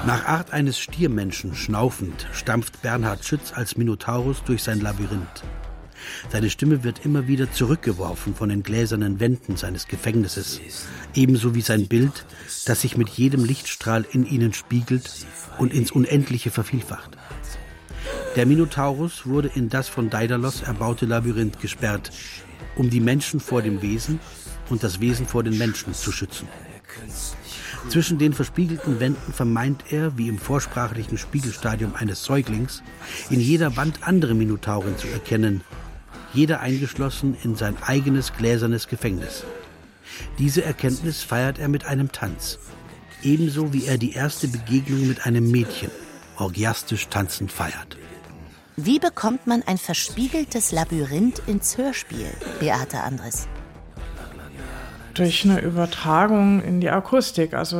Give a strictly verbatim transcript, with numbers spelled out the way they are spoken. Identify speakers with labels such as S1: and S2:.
S1: Nach Art eines Stiermenschen schnaufend stampft Bernhard Schütz als Minotaurus durch sein Labyrinth. Seine Stimme wird immer wieder zurückgeworfen von den gläsernen Wänden seines Gefängnisses, ebenso wie sein Bild, das sich mit jedem Lichtstrahl in ihnen spiegelt und ins Unendliche vervielfacht. Der Minotaurus wurde in das von Daidalos erbaute Labyrinth gesperrt, um die Menschen vor dem Wesen und das Wesen vor den Menschen zu schützen. Zwischen den verspiegelten Wänden vermeint er, wie im vorsprachlichen Spiegelstadium eines Säuglings, in jeder Wand andere Minotauren zu erkennen, jeder eingeschlossen in sein eigenes gläsernes Gefängnis. Diese Erkenntnis feiert er mit einem Tanz, ebenso wie er die erste Begegnung mit einem Mädchen orgiastisch tanzend feiert.
S2: Wie bekommt man ein verspiegeltes Labyrinth ins Hörspiel, Beate Andres?
S3: Durch eine Übertragung in die Akustik. Also